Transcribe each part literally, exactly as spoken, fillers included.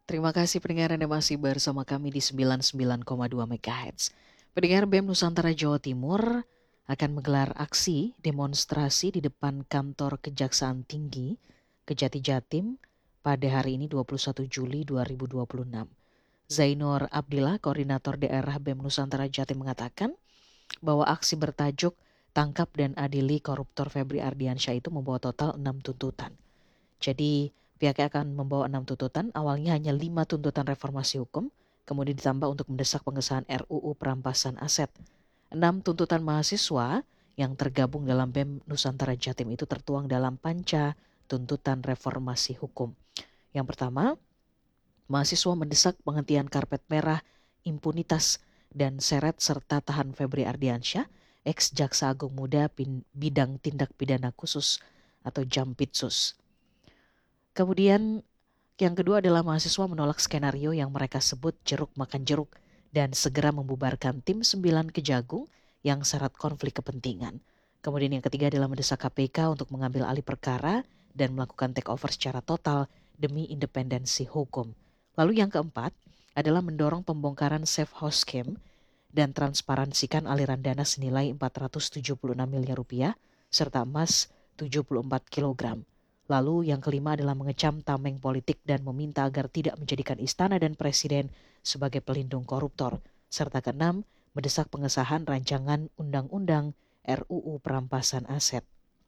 Terima kasih pendengar Anda masih bersama kami di sembilan puluh sembilan koma dua MHz. Pendengar B E M Nusantara Jawa Timur akan menggelar aksi demonstrasi di depan kantor Kejaksaan Tinggi Kejati Jatim pada hari ini dua puluh satu Juli dua ribu dua puluh enam. Zainur Abdillah, Koordinator Daerah B E M Nusantara Jatim mengatakan bahwa aksi bertajuk Tangkap dan Adili Koruptor Febri Ardiansyah itu membawa total enam tuntutan. Jadi pihaknya akan membawa enam tuntutan, awalnya hanya lima tuntutan reformasi hukum, kemudian ditambah untuk mendesak pengesahan R U U perampasan aset. Enam tuntutan mahasiswa yang tergabung dalam B E M Nusantara Jatim itu tertuang dalam panca tuntutan reformasi hukum. Yang pertama, mahasiswa mendesak penghentian karpet merah, impunitas, dan seret serta tahan Febri Ardiansyah, ex-Jaksa Agung Muda Bidang Tindak Pidana Khusus atau Jampitsus. Kemudian yang kedua adalah mahasiswa menolak skenario yang mereka sebut jeruk makan jeruk dan segera membubarkan tim sembilan kejagung yang syarat konflik kepentingan. Kemudian yang ketiga adalah mendesak K P K untuk mengambil alih perkara dan melakukan take over secara total demi independensi hukum. Lalu yang keempat adalah mendorong pembongkaran safe house scam dan transparansikan aliran dana senilai empat ratus tujuh puluh enam miliar rupiah serta emas tujuh puluh empat kilogram. Lalu yang kelima adalah mengecam tameng politik dan meminta agar tidak menjadikan istana dan presiden sebagai pelindung koruptor. Serta keenam, mendesak pengesahan rancangan undang-undang R U U perampasan aset.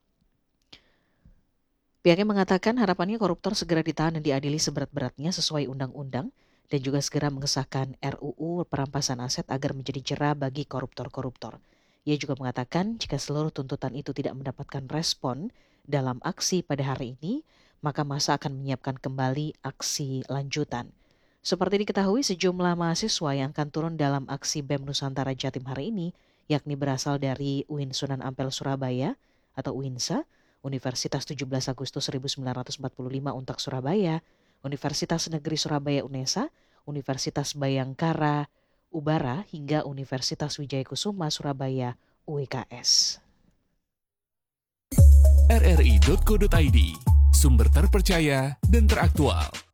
Pihaknya mengatakan harapannya koruptor segera ditahan dan diadili seberat-beratnya sesuai undang-undang dan juga segera mengesahkan R U U perampasan aset agar menjadi jera bagi koruptor-koruptor. Ia juga mengatakan jika seluruh tuntutan itu tidak mendapatkan respon dalam aksi pada hari ini, maka masa akan menyiapkan kembali aksi lanjutan. Seperti diketahui, sejumlah mahasiswa yang akan turun dalam aksi B E M Nusantara Jatim hari ini, yakni berasal dari U I N Sunan Ampel Surabaya atau U I N S A, Universitas tujuh belas Agustus seribu sembilan ratus empat puluh lima Untak Surabaya, Universitas Negeri Surabaya UNESA, Universitas Bayangkara Ubara, hingga Universitas Wijaya Kusuma Surabaya U W K S. r r i titik co titik i d, sumber terpercaya dan teraktual.